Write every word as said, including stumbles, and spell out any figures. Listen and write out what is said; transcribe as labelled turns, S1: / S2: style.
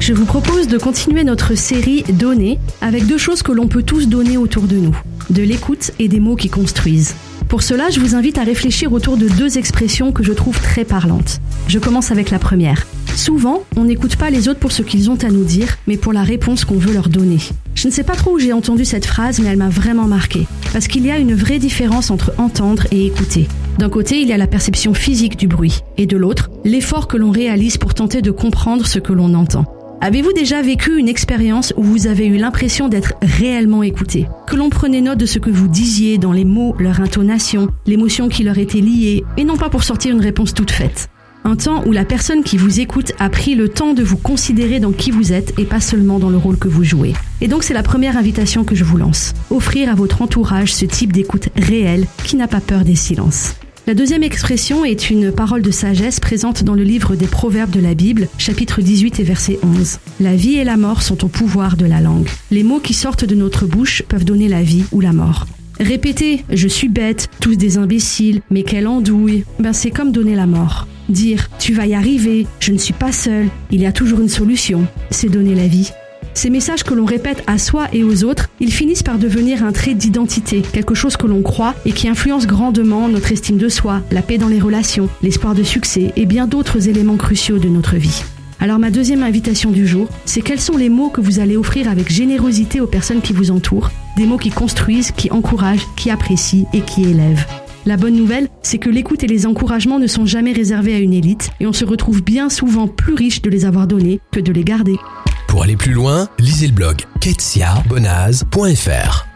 S1: je vous propose de continuer notre série « Donner » avec deux choses que l'on peut tous donner autour de nous, de l'écoute et des mots qui construisent. Pour cela, je vous invite à réfléchir autour de deux expressions que je trouve très parlantes. Je commence avec la première. Souvent, on n'écoute pas les autres pour ce qu'ils ont à nous dire, mais pour la réponse qu'on veut leur donner. Je ne sais pas trop où j'ai entendu cette phrase, mais elle m'a vraiment marquée. Parce qu'il y a une vraie différence entre entendre et écouter. D'un côté, il y a la perception physique du bruit, et de l'autre, l'effort que l'on réalise pour tenter de comprendre ce que l'on entend. Avez-vous déjà vécu une expérience où vous avez eu l'impression d'être réellement écouté? Que l'on prenait note de ce que vous disiez dans les mots, leur intonation, l'émotion qui leur était liée, et non pas pour sortir une réponse toute faite. Un temps où la personne qui vous écoute a pris le temps de vous considérer dans qui vous êtes et pas seulement dans le rôle que vous jouez. Et donc c'est la première invitation que je vous lance. Offrir à votre entourage ce type d'écoute réelle qui n'a pas peur des silences. La deuxième expression est une parole de sagesse présente dans le livre des Proverbes de la Bible, chapitre dix-huit et verset onze. La vie et la mort sont au pouvoir de la langue. Les mots qui sortent de notre bouche peuvent donner la vie ou la mort. Répéter « je suis bête »,« tous des imbéciles »,« mais quelle andouille », ben c'est comme donner la mort. Dire « tu vas y arriver »,« je ne suis pas seul »,« il y a toujours une solution », c'est donner la vie. Ces messages que l'on répète à soi et aux autres, ils finissent par devenir un trait d'identité, quelque chose que l'on croit et qui influence grandement notre estime de soi, la paix dans les relations, l'espoir de succès et bien d'autres éléments cruciaux de notre vie. Alors ma deuxième invitation du jour, c'est quels sont les mots que vous allez offrir avec générosité aux personnes qui vous entourent, des mots qui construisent, qui encouragent, qui apprécient et qui élèvent. La bonne nouvelle, c'est que l'écoute et les encouragements ne sont jamais réservés à une élite et on se retrouve bien souvent plus riche de les avoir donnés que de les garder.
S2: Pour aller plus loin, lisez le blog ketsia bonaz point f r.